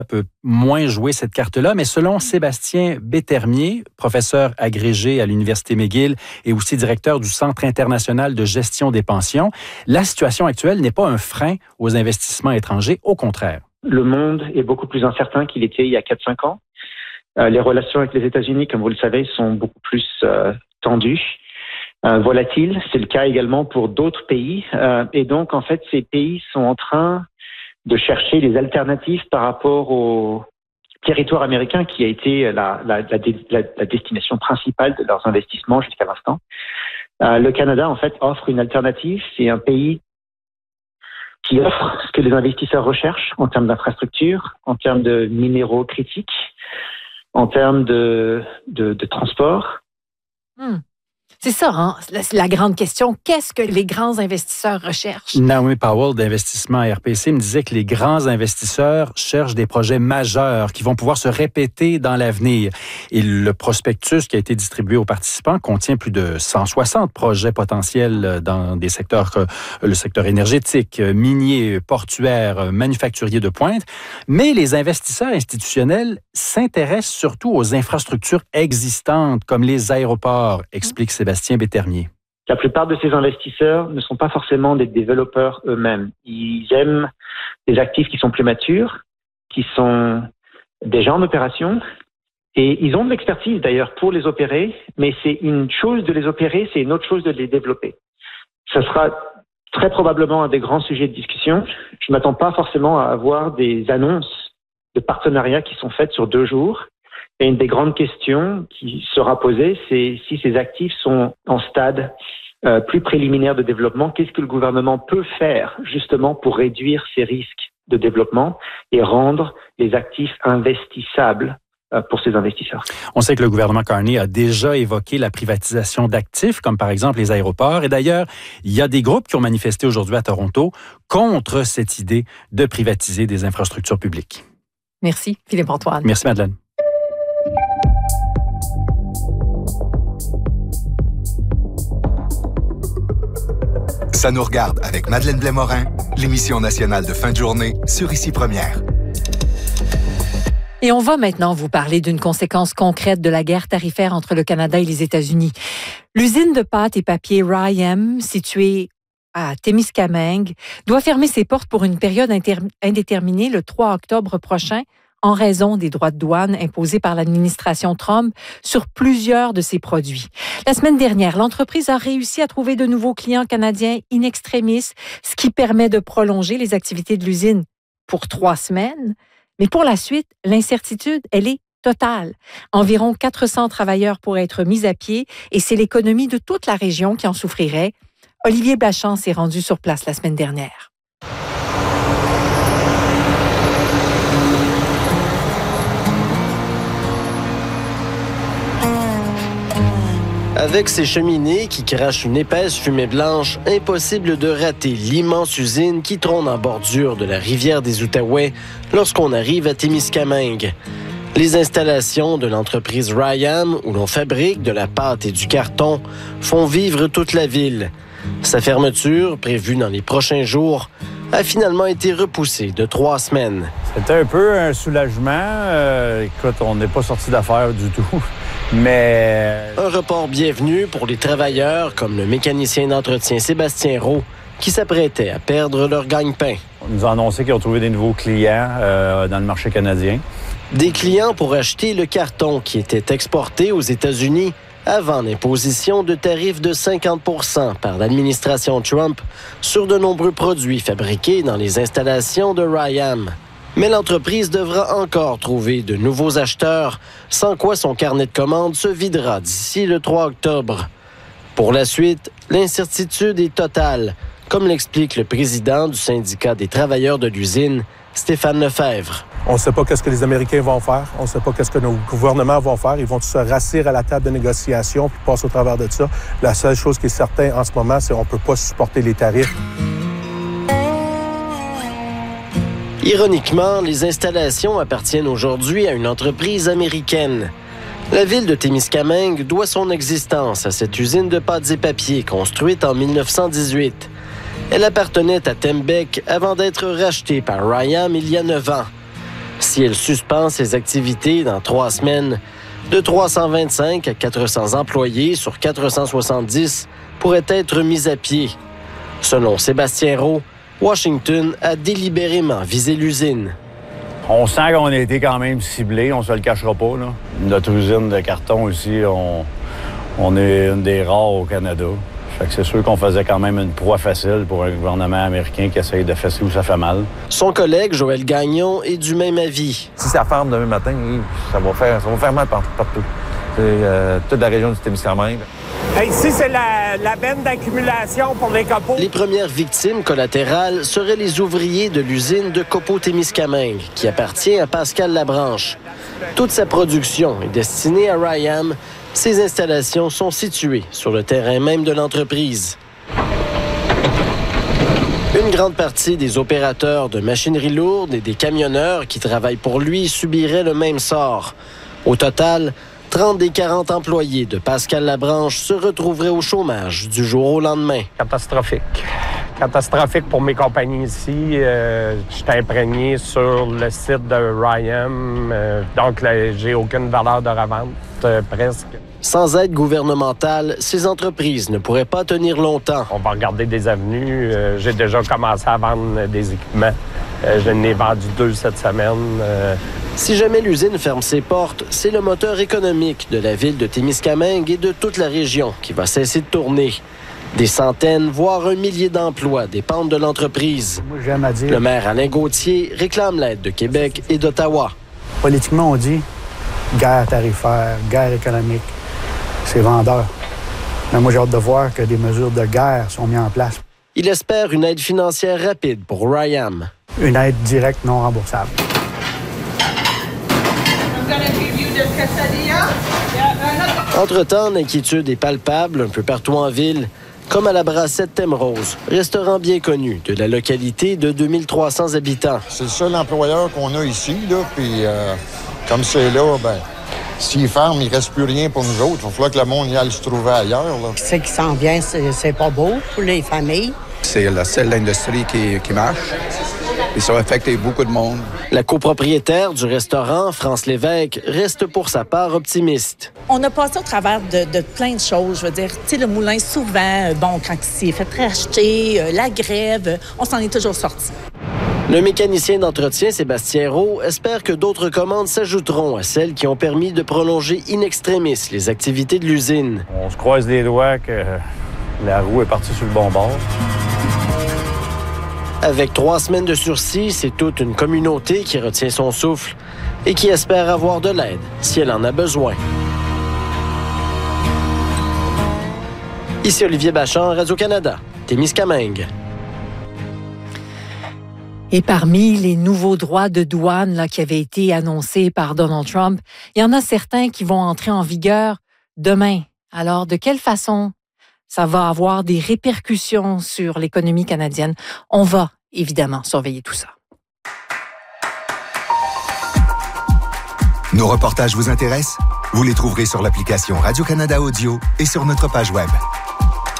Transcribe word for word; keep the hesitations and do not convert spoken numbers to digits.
peut moins jouer cette carte-là, mais selon Sébastien Bétermier, professeur agrégé à l'Université McGill et aussi directeur du Centre international de gestion des pensions, la situation actuelle n'est pas un frein aux investissements étrangers, au contraire. Le monde est beaucoup plus incertain qu'il était il y a quatre à cinq ans. Euh, les relations avec les États-Unis, comme vous le savez, sont beaucoup plus euh, tendues, euh, volatiles. C'est le cas également pour d'autres pays. Euh, et donc, en fait, ces pays sont en train de chercher des alternatives par rapport au territoire américain qui a été la, la, la, la, la destination principale de leurs investissements jusqu'à l'instant. Euh, le Canada, en fait, offre une alternative. C'est un pays qui offre ce que les investisseurs recherchent en termes d'infrastructures, en termes de minéraux critiques, en termes de, de, de transport. Hmm. C'est ça, hein? La, la grande question. Qu'est-ce que les grands investisseurs recherchent? Naomi Powell d'Investissement R P C me disait que les grands investisseurs cherchent des projets majeurs qui vont pouvoir se répéter dans l'avenir. Et le prospectus qui a été distribué aux participants contient plus de cent soixante projets potentiels dans des secteurs comme le secteur énergétique, minier, portuaire, manufacturier de pointe. Mais les investisseurs institutionnels s'intéressent surtout aux infrastructures existantes comme les aéroports, explique Sébastien Bétermier. La plupart de ces investisseurs ne sont pas forcément des développeurs eux-mêmes. Ils aiment des actifs qui sont plus matures, qui sont déjà en opération, et ils ont de l'expertise d'ailleurs pour les opérer, mais c'est une chose de les opérer, c'est une autre chose de les développer. Ça sera très probablement un des grands sujets de discussion. Je ne m'attends pas forcément à avoir des annonces de partenariats qui sont faites sur deux jours. Et une des grandes questions qui sera posée, c'est si ces actifs sont en stade euh, plus préliminaire de développement, qu'est-ce que le gouvernement peut faire justement pour réduire ces risques de développement et rendre les actifs investissables euh, pour ces investisseurs. On sait que le gouvernement Carney a déjà évoqué la privatisation d'actifs, comme par exemple les aéroports. Et d'ailleurs, il y a des groupes qui ont manifesté aujourd'hui à Toronto contre cette idée de privatiser des infrastructures publiques. Merci, Philippe-Antoine. Merci, Madeleine. Ça nous regarde avec Madeleine Blais-Morin, l'émission nationale de fin de journée sur Ici Première. Et on va maintenant vous parler d'une conséquence concrète de la guerre tarifaire entre le Canada et les États-Unis. L'usine de pâtes et papier Rayam, située à Témiscamingue, doit fermer ses portes pour une période inter- indéterminée le trois octobre prochain en raison des droits de douane imposés par l'administration Trump sur plusieurs de ses produits. La semaine dernière, l'entreprise a réussi à trouver de nouveaux clients canadiens in extremis, ce qui permet de prolonger les activités de l'usine pour trois semaines. Mais pour la suite, l'incertitude, elle est totale. Environ quatre cents travailleurs pourraient être mis à pied et c'est l'économie de toute la région qui en souffrirait. Olivier Blachand s'est rendu sur place la semaine dernière. Avec ses cheminées qui crachent une épaisse fumée blanche, impossible de rater l'immense usine qui trône en bordure de la rivière des Outaouais lorsqu'on arrive à Témiscamingue. Les installations de l'entreprise Rayam, où l'on fabrique de la pâte et du carton, font vivre toute la ville. Sa fermeture, prévue dans les prochains jours, a finalement été repoussée de trois semaines. C'était un peu un soulagement. Euh, écoute, on n'est pas sorti d'affaires du tout. Mais... Un report bienvenu pour les travailleurs, comme le mécanicien d'entretien Sébastien Roux, qui s'apprêtaient à perdre leur gagne-pain. On nous a annoncé qu'ils ont trouvé des nouveaux clients euh, dans le marché canadien. Des clients pour acheter le carton qui était exporté aux États-Unis avant l'imposition de tarifs de cinquante pour cent par l'administration Trump sur de nombreux produits fabriqués dans les installations de Rayam. Mais l'entreprise devra encore trouver de nouveaux acheteurs, sans quoi son carnet de commandes se videra d'ici le trois octobre. Pour la suite, l'incertitude est totale, comme l'explique le président du syndicat des travailleurs de l'usine, Stéphane Lefebvre. On ne sait pas qu'est-ce que les Américains vont faire. On ne sait pas qu'est-ce que nos gouvernements vont faire. Ils vont se rasseoir à la table de négociation puis passer au travers de ça. La seule chose qui est certaine en ce moment, c'est qu'on ne peut pas supporter les tarifs. Ironiquement, les installations appartiennent aujourd'hui à une entreprise américaine. La ville de Témiscamingue doit son existence à cette usine de pâtes et papiers construite en mille neuf cent dix-huit. Elle appartenait à Tembec avant d'être rachetée par Rayam il y a neuf ans. Si elle suspend ses activités dans trois semaines, de trois cent vingt-cinq à quatre cents employés sur quatre cent soixante-dix pourraient être mis à pied. Selon Sébastien Roux, Washington a délibérément visé l'usine. On sent qu'on a été quand même ciblé, on se le cachera pas, là. Notre usine de carton aussi, on, on est une des rares au Canada. Fait que c'est sûr qu'on faisait quand même une proie facile pour un gouvernement américain qui essaye de fesser où ça fait mal. Son collègue Joël Gagnon est du même avis. Si ça ferme demain matin, ça va faire, ça va faire mal partout. C'est euh, toute la région du Témiscamingue. Ici, c'est la, la benne d'accumulation pour les copeaux. Les premières victimes collatérales seraient les ouvriers de l'usine de Copeaux-Témiscamingue, qui appartient à Pascal Labranche. Toute sa production est destinée à Ryam. Ces installations sont situées sur le terrain même de l'entreprise. Une grande partie des opérateurs de machinerie lourde et des camionneurs qui travaillent pour lui subiraient le même sort. Au total, trente des quarante employés de Pascal Labranche se retrouveraient au chômage du jour au lendemain. Catastrophique. Catastrophique pour mes compagnies ici. Euh, je suis imprégné sur le site de Ryam. Euh, donc, là, j'ai aucune valeur de revente, euh, presque. Sans aide gouvernementale, ces entreprises ne pourraient pas tenir longtemps. On va regarder des avenues. Euh, j'ai déjà commencé à vendre des équipements. Euh, je n'ai vendu deux cette semaine. Euh, Si jamais l'usine ferme ses portes, c'est le moteur économique de la ville de Témiscamingue et de toute la région qui va cesser de tourner. Des centaines, voire un millier d'emplois dépendent de l'entreprise. Moi, j'aime à dire... Le maire Alain Gauthier réclame l'aide de Québec et d'Ottawa. Politiquement, on dit guerre tarifaire, guerre économique. C'est vendeur. Mais moi, j'ai hâte de voir que des mesures de guerre sont mises en place. Il espère une aide financière rapide pour Ryam. Une aide directe non remboursable. Entre-temps, l'inquiétude est palpable un peu partout en ville, comme à la Brassette Thème-Rose, restaurant bien connu de la localité de deux mille trois cents habitants. C'est le seul employeur qu'on a ici, là, puis euh, comme c'est là, ben, s'ils ferment, il ne reste plus rien pour nous autres. Il va falloir que le monde y aille se trouver ailleurs. Là. Ce qui s'en vient, c'est, c'est pas beau pour les familles. C'est la seule industrie qui, qui marche. Et ça a affecté beaucoup de monde. La copropriétaire du restaurant, France Lévesque, reste pour sa part optimiste. On a passé au travers de, de plein de choses. Je veux dire, tu sais, le moulin, souvent, bon, quand il s'est fait racheter, euh, la grève, on s'en est toujours sorti. Le mécanicien d'entretien Sébastien Roux espère que d'autres commandes s'ajouteront à celles qui ont permis de prolonger in extremis les activités de l'usine. On se croise les doigts que la roue est partie sur le bon bord. Avec trois semaines de sursis, c'est toute une communauté qui retient son souffle et qui espère avoir de l'aide si elle en a besoin. Ici Olivier Bachand, Radio-Canada, Témiscamingue. Et parmi les nouveaux droits de douane là, qui avaient été annoncés par Donald Trump, il y en a certains qui vont entrer en vigueur demain. Alors, de quelle façon ça va avoir des répercussions sur l'économie canadienne? On va évidemment surveiller tout ça. Nos reportages vous intéressent? Vous les trouverez sur l'application Radio-Canada Audio et sur notre page web.